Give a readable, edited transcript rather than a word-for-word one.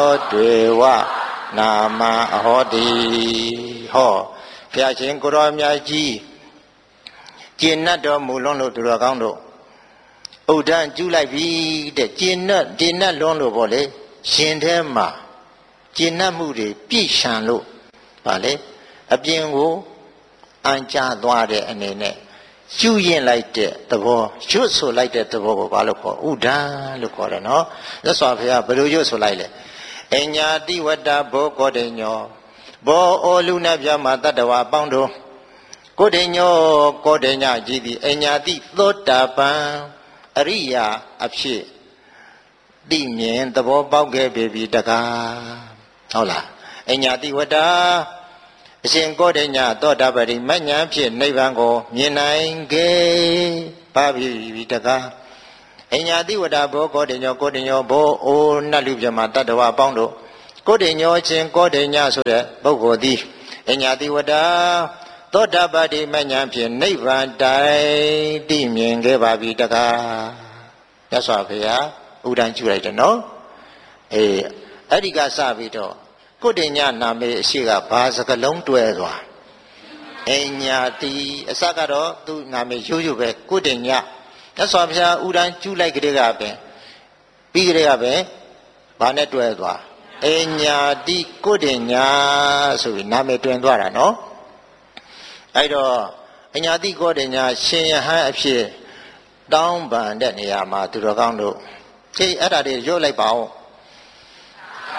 တွေဝနာမအဟောတိဟောဘုရားရှင်ကိုရောမြတ်ကြီးကျင့်တ်တော်မူလွန်းလို့သူတော်ကောင်းတို့ဥဒ္ဒံကျူးလိုက်ပြီတဲ့ကျင့်တ်လွန်းလို့ပေါ့လေရှင်ထဲမှာကျင့်တ်မှုတွေပြည့်ရှံလို့ဗာလေအပြင်ကိုအံကြသွားတဲ့အနေနဲ့ကျူးရင်လိုက်တဲ့သဘောရွတ်ဆိုလိုက်တဲ့သဘောကိုဘာလို့ခေါ်ဥဒ္ဒံလို့ခေါ်တယ်နော်သက်စွာဘုရားဘယ်လိုရွတ်ဆိုလိုက်လဲအညာတိဝတ္တဘောကောတိညောဘောအိုလူနဲ့ပြမတတ္တဝါအပေါင်းတို့ကိုတိညောကောတိညကြီးသည်အညာတိသောတာပန်အရိယာအဖြစ်သိမြင်သဘောပေါက်ခဲ့ပြီတကားဟုတ်လားအညာတိဝတ္တအရှင်ကောတိညသောတာပတိမဉ္ဇဉ်ဖြင့်နိဗ္ဗာန်ကိုမြင်နိုင်ခဲ့ပါပြီတကားအညာတိဝတ္တဘောကောတိညောဘောအိုနတ်လူပြမတတ္တဝါအပေါင်းတို့ကိုတိညောချင်းကောတိညဆိုတဲ့ပုဂ္ဂိုလ်သည်အညာတိဝတ္တသောတာပတိမဉ္ဇဉ်ဖြင့်နိဗ္ဗာန်တိုင်သိမြင်ခဲ့ပါပြီတကားမြတ်စွာဘုရားဥဒ္ဒံကျူလိုက်တယ်နော်အဲ့ဒီကစပြီးတော့ကိုတိညနာမေအရှိကဘာစကလုံးတွဲသွားအညာတိအစကတော့သူနာမေရိုးရိုးပဲကိုတိညမြတ်စွာဘုရားဥဒ္ဒံကျူလိုက်ကြတဲ့ကပဲပြီးကြတဲ့ကပဲဘာနဲ့တွဲသွားအညာတိကိုတိညဆိုပြီးနာမေတွင်သွားတာနော်အဲ့တော့အညာတိကိုတိညရှင်ယဟန်အဖြစ်တောင်းပန်တဲ့နေရာမှာသူတော်ကောင်းတို့အဲ့ဒါတွေရွတ်လိုက်ပါဦး